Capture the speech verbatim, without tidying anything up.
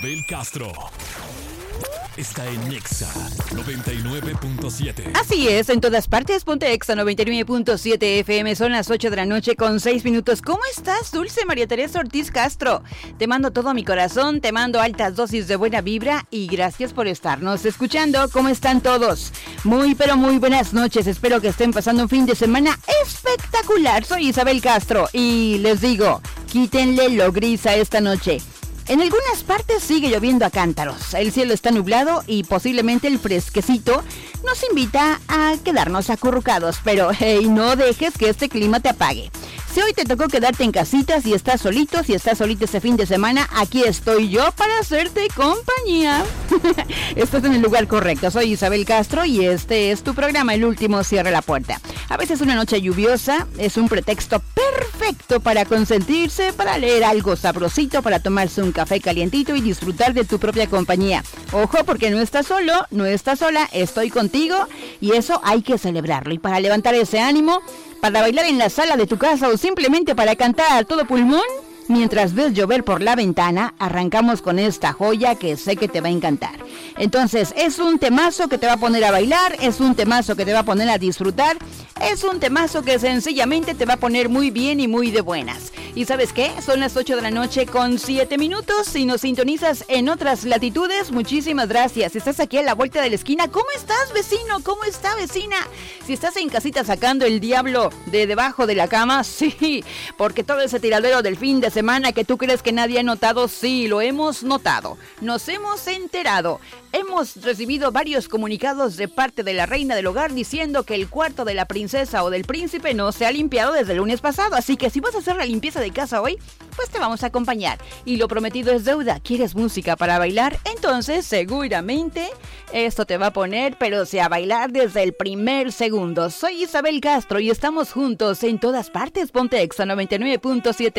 Bel Castro está en Nexa noventa y nueve punto siete. Así es, en todas partes, ponte Exa noventa y nueve punto siete F M. Son las ocho de la noche con seis minutos. ¿Cómo estás, Dulce María Teresa Ortiz Castro? Te mando todo mi corazón, te mando altas dosis de buena vibra y gracias por estarnos escuchando. ¿Cómo están todos? Muy, pero muy buenas noches. Espero que estén pasando un fin de semana espectacular. Soy Isabel Castro y les digo, quítenle lo gris a esta noche. En algunas partes sigue lloviendo a cántaros, el cielo está nublado y posiblemente el fresquecito nos invita a quedarnos acurrucados, pero hey, no dejes que este clima te apague. Si hoy te tocó quedarte en casita, si estás solito, si estás solita este fin de semana, aquí estoy yo para hacerte compañía. Estás en el lugar correcto, soy Isabel Castro y este es tu programa, El Último Cierra la Puerta. A veces una noche lluviosa es un pretexto perfecto para consentirse, para leer algo sabrosito, para tomarse un café calientito y disfrutar de tu propia compañía. Ojo, porque no estás solo, no estás sola, estoy contigo y eso hay que celebrarlo. Y para levantar ese ánimo, para bailar en la sala de tu casa o simplemente para cantar a todo pulmón, mientras ves llover por la ventana, arrancamos con esta joya que sé que te va a encantar. Entonces, es un temazo que te va a poner a bailar, es un temazo que te va a poner a disfrutar, es un temazo que sencillamente te va a poner muy bien y muy de buenas. ¿Y sabes qué? Son las ocho de la noche con siete minutos. Si nos sintonizas en otras latitudes, muchísimas gracias. Si estás aquí a la vuelta de la esquina, ¿cómo estás, vecino? ¿Cómo está, vecina? Si estás en casita sacando el diablo de debajo de la cama, sí, porque todo ese tiradero del fin de semana que tú crees que nadie ha notado, sí, lo hemos notado. Nos hemos enterado. Hemos recibido varios comunicados de parte de la reina del hogar diciendo que el cuarto de la princesa o del príncipe no se ha limpiado desde el lunes pasado. Así que si vas a hacer la limpieza de casa hoy, pues te vamos a acompañar. Y lo prometido es deuda. ¿Quieres música para bailar? Entonces seguramente esto te va a poner, pero sí, a bailar desde el primer segundo. Soy Isabel Castro y estamos juntos en todas partes. Ponte Exa noventa y nueve punto siete.